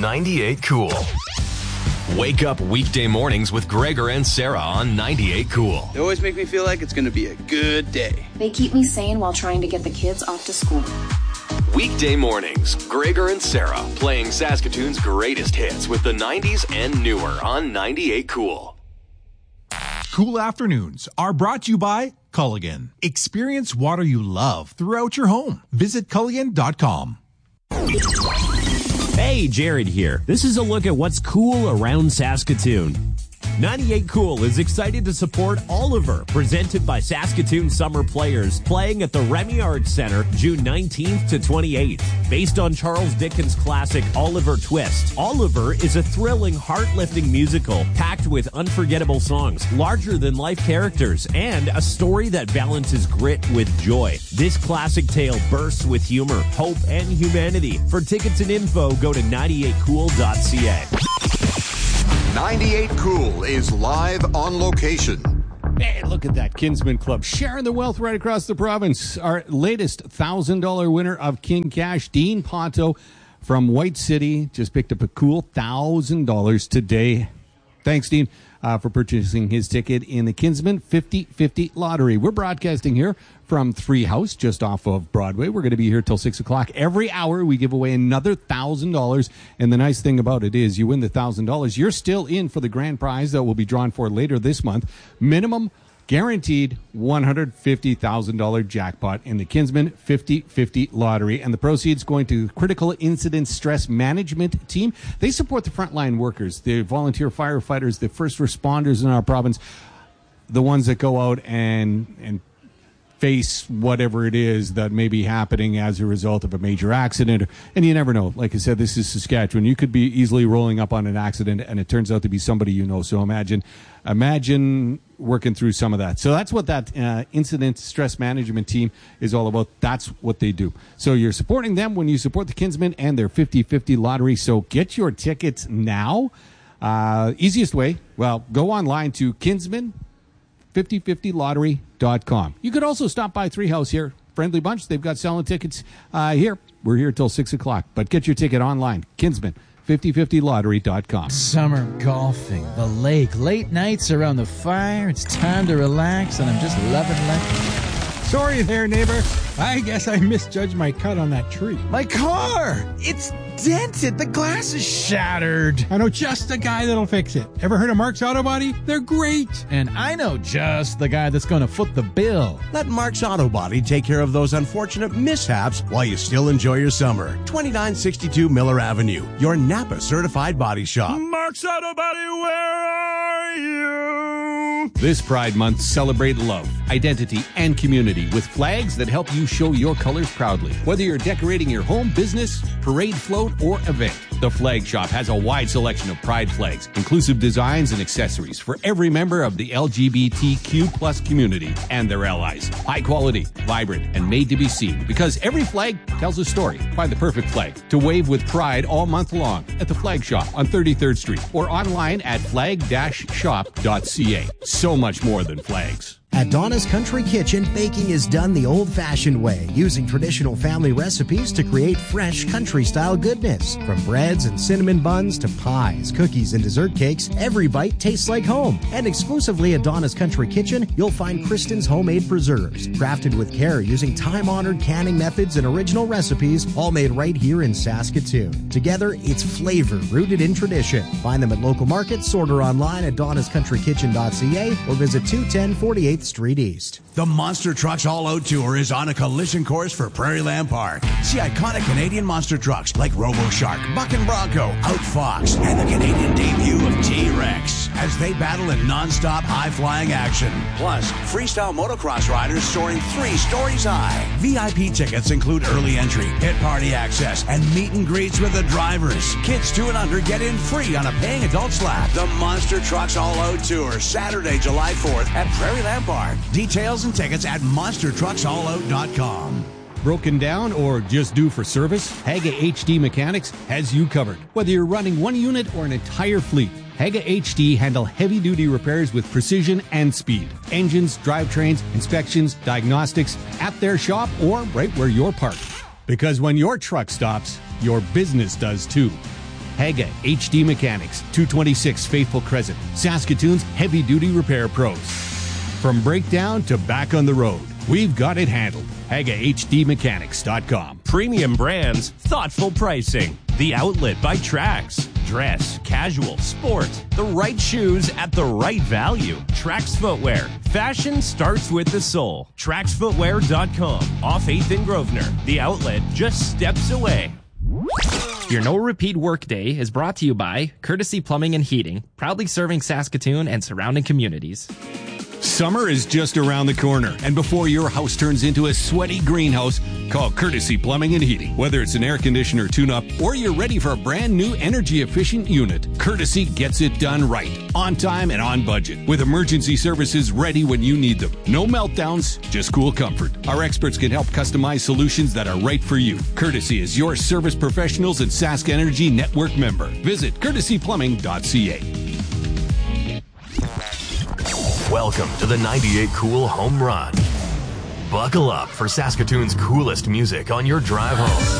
98 Cool. Wake up weekday mornings with Gregor and Sarah on 98 Cool. They always make me feel like it's going to be a good day. They keep me sane while trying to get the kids off to school. Weekday mornings, Gregor and Sarah playing Saskatoon's greatest hits with the 90s and newer on 98 Cool. Cool afternoons are brought to you by Culligan. Experience water you love throughout your home. Visit Culligan.com. Hey, Jared here. This is a look at what's cool around Saskatoon. 98 Cool is excited to support Oliver, presented by Saskatoon Summer Players, playing at the Remy Arts Center June 19th to 28th. Based on Charles Dickens' classic Oliver Twist, Oliver is a thrilling, heart-lifting musical packed with unforgettable songs, larger-than-life characters, and a story that balances grit with joy. This classic tale bursts with humor, hope, and humanity. For tickets and info, go to 98cool.ca. 98 Cool is live on location. Hey, look at that. Kinsman Club sharing the wealth right across the province. Our latest $1,000 winner of King Cash, Dean Ponto from White City, just picked up a cool $1,000 today. Thanks, Dean, for purchasing his ticket in the Kinsman 50/50 lottery. We're broadcasting here from Three House, just off of Broadway. We're going to be here till 6 o'clock. Every hour, we give away another $1,000. And the nice thing about it is you win the $1,000. You're still in for the grand prize that will be drawn for later this month. Minimum guaranteed $150,000 jackpot in the Kinsman 50/50 lottery. And the proceeds going to Critical Incident Stress Management Team. They support the frontline workers, the volunteer firefighters, the first responders in our province, the ones that go out and face whatever it is that may be happening as a result of a major accident. And you never know. Like I said, this is Saskatchewan. You could be easily rolling up on an accident, and it turns out to be somebody you know. So imagine working through some of that. So that's what that incident stress management team is all about. That's what they do. So you're supporting them when you support the Kinsmen and their 50/50 lottery. So get your tickets now. Easiest way, well, go online to Kinsman 5050lottery.com. You could also stop by Three House here. Friendly bunch. They've got selling tickets here. We're here till 6 o'clock. But get your ticket online. Kinsman 5050lottery.com. Summer golfing, the lake, late nights around the fire. It's time to relax, and I'm just loving life. Sorry there, neighbor. I guess I misjudged my cut on that tree. My car! It's dented. The glass is shattered. I know just the guy that'll fix it. Ever heard of Mark's Auto Body? They're great. And I know just the guy that's going to foot the bill. Let Mark's Auto Body take care of those unfortunate mishaps while you still enjoy your summer. 2962 Miller Avenue, your Napa certified body shop. Mark's Auto Body, where are you? This Pride Month, celebrate love, identity, and community with flags that help you show your colors proudly. Whether you're decorating your home, business, parade, float, or event, the Flag Shop has a wide selection of Pride flags, inclusive designs and accessories for every member of the LGBTQ plus community and their allies. High quality, vibrant, and made to be seen, because every flag tells a story. Find the perfect flag to wave with pride all month long at the Flag Shop on 33rd Street or online at flag-shop.ca. So much more than flags. At Donna's Country Kitchen, baking is done the old-fashioned way, using traditional family recipes to create fresh country-style goodness. From breads and cinnamon buns to pies, cookies, and dessert cakes, every bite tastes like home. And exclusively at Donna's Country Kitchen, you'll find Kristen's homemade preserves, crafted with care using time-honored canning methods and original recipes, all made right here in Saskatoon. Together, it's flavor rooted in tradition. Find them at local markets, order online at donnascountrykitchen.ca, or visit 210 48th Street East. The Monster Trucks All Out Tour is on a collision course for Prairie Land Park. See iconic Canadian monster trucks like Robo Shark, Buck and Bronco, Outfox, and the Canadian debut of T-Rex as they battle in non-stop high-flying action. Plus, freestyle motocross riders soaring 3 stories high. VIP tickets include early entry, pit party access, and meet and greets with the drivers. Kids 2 and under get in free on a paying adult slab. The Monster Trucks All Out Tour, Saturday, July 4th at Prairie Land Park. Details and tickets at monstertruckstallout.com. Broken down or just due for service? Haga HD Mechanics has you covered. Whether you're running one unit or an entire fleet, Haga HD handle heavy-duty repairs with precision and speed. Engines, drivetrains, inspections, diagnostics at their shop or right where you're parked. Because when your truck stops, your business does too. Haga HD Mechanics, 226 Faithful Crescent, Saskatoon's heavy-duty repair pros. From breakdown to back on the road, we've got it handled. HagaHDMechanics.com. Premium brands, thoughtful pricing. The Outlet by Trax. Dress, casual, sport. The right shoes at the right value. Trax Footwear. Fashion starts with the soul. TraxFootwear.com. Off 8th and Grosvenor. The Outlet just steps away. Your No Repeat Workday is brought to you by Courtesy Plumbing and Heating, proudly serving Saskatoon and surrounding communities. Summer is just around the corner, and before your house turns into a sweaty greenhouse, call Courtesy Plumbing and Heating. Whether it's an air conditioner tune-up or you're ready for a brand new energy-efficient unit, Courtesy gets it done right, on time and on budget, with emergency services ready when you need them. No meltdowns, just cool comfort. Our experts can help customize solutions that are right for you. Courtesy is your service professionals and Sask Energy Network member. Visit courtesyplumbing.ca. Welcome to the 98 Cool Home Run. Buckle up for Saskatoon's coolest music on your drive home.